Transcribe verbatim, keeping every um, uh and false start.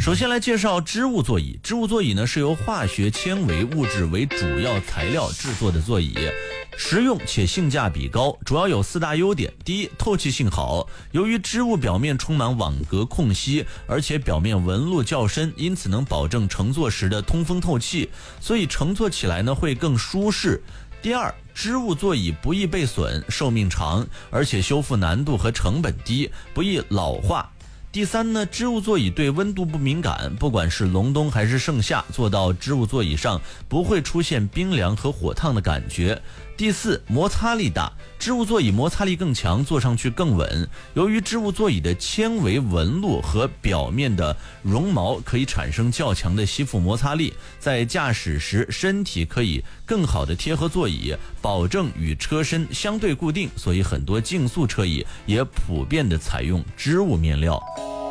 首先来介绍织物座椅。织物座椅呢是由化学纤维物质为主要材料制作的座椅，实用且性价比高，主要有四大优点。第一，透气性好，由于织物表面充满网格空隙，而且表面纹路较深，因此能保证乘坐时的通风透气，所以乘坐起来呢会更舒适。第二，织物座椅不易被损，寿命长，而且修复难度和成本低，不易老化。第三呢，织物座椅对温度不敏感，不管是隆冬还是盛夏，坐到织物座椅上不会出现冰凉和火烫的感觉。第四，摩擦力大，织物座椅摩擦力更强，坐上去更稳。由于织物座椅的纤维纹路和表面的绒毛可以产生较强的吸附摩擦力，在驾驶时身体可以更好的贴合座椅，保证与车身相对固定，所以很多竞速车椅也普遍的采用织物面料。